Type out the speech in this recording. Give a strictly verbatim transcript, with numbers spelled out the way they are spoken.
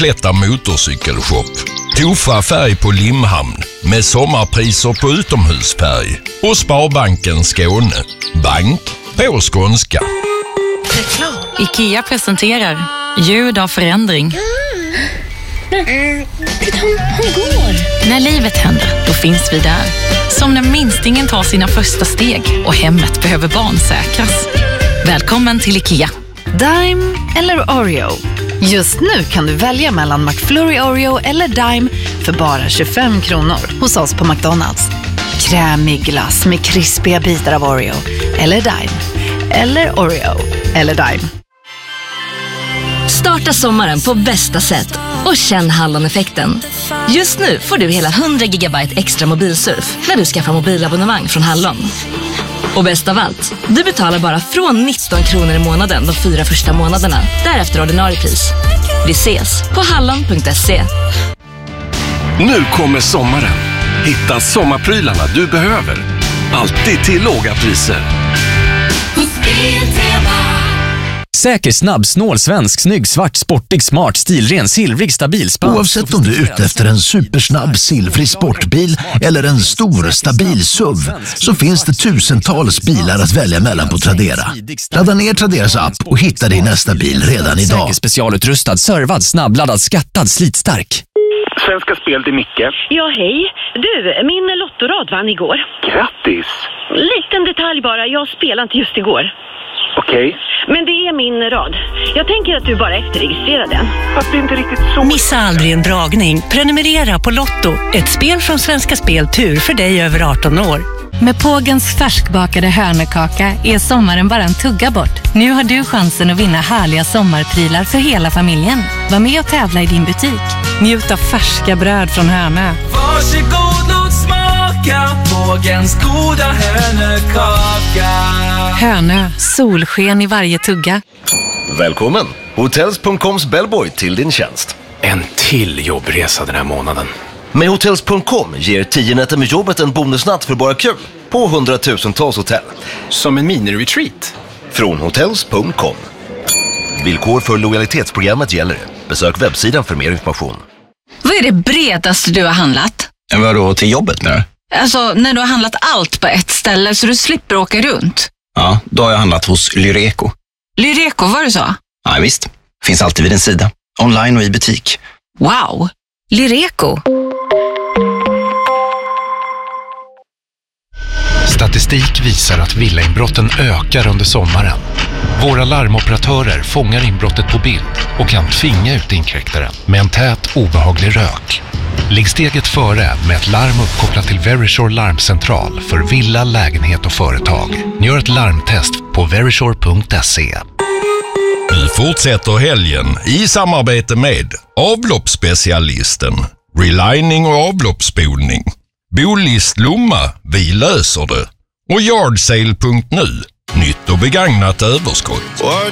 kompletta motorcykelshop. Tuffa färg på Limhamn med sommarpriser på utomhusfärg. Och Sparbanken Skåne. Bank på skånska. IKEA presenterar ljud av förändring. Mm. Hon går. När livet händer, då finns vi där. Som när minstingen tar sina första steg och hemmet behöver barnsäkras. Välkommen till IKEA. Dime eller Oreo? Just nu kan du välja mellan McFlurry Oreo eller Dime för bara tjugofem kronor hos oss på McDonalds. Krämig glass med krispiga bitar av Oreo eller Dime. Eller Oreo eller Dime. Starta sommaren på bästa sätt och känn Hallon-effekten. Just nu får du hela hundra gigabyte extra mobilsurf när du skaffar mobilabonnemang från Hallon. Och bäst av allt, du betalar bara från nitton kronor i månaden de fyra första månaderna. Därefter ordinarie pris. Vi ses på hallon punkt se. Nu kommer sommaren. Hitta sommarprylarna du behöver. Alltid till låga priser. Säker, snabb, snål, svensk, snygg, svart, sportig, smart, stilren, silvrig, stabil, spansk. Oavsett om du är ute efter en supersnabb, silvrig sportbil eller en stor, stabil S U V, så finns det tusentals bilar att välja mellan på Tradera. Ladda ner Traderas app och hitta din nästa bil redan idag. Säker, specialutrustad, servad, snabbladdad, skattad, slitstark. Svenska Spel till Micke. Ja, hej. Du, min lottorad vann igår. Grattis! Liten detalj bara, jag spelade inte just igår. Okej. Okay. Men det är min rad. Jag tänker att du bara efterregistrerar den. Fast det är inte riktigt så. Missa aldrig en dragning. Prenumerera på Lotto. Ett spel från Svenska Spel Tur för dig över arton år. Med Pågens färskbakade hörnekaka är sommaren bara en tugga bort. Nu har du chansen att vinna härliga sommarprylar för hela familjen. Var med och tävla i din butik. Njut av färska bröd från Hörnö. Varsågod, låt smaka Pågens goda hörnekaka. Hörnö, solsken i varje tugga. Välkommen! Hotels punkt coms bellboy till din tjänst. En till jobbresa den här månaden. Med Hotels punkt com ger tio nätter med jobbet en bonusnatt för bara kul på hundratusentals hotell. Som en mini-retreat. Från Hotels punkt com. Villkor för lojalitetsprogrammet gäller. Besök webbsidan för mer information. Vad är det bredaste du har handlat? Vadå, till jobbet nu? Alltså, när du har handlat allt på ett ställe så du slipper åka runt. Ja, då har jag handlat hos Lyreco. Lyreco, vad du sa? Ja, visst. Finns alltid vid din sida. Online och i butik. Wow! Lyreco. Statistik visar att villainbrotten ökar under sommaren. Våra larmoperatörer fångar inbrottet på bild och kan tvinga ut inkräktaren med en tät, obehaglig rök. Ligg steget före med ett larm uppkopplat till Verisure larmcentral för villa, lägenhet och företag. Gör ett larmtest på verisure punkt se. Nu fortsätter helgen i samarbete med avloppsspecialisten, relining och avloppsspolning. Bolist Lomma, vi löser det. Och yardsale punkt nu, nytt och begagnat överskott.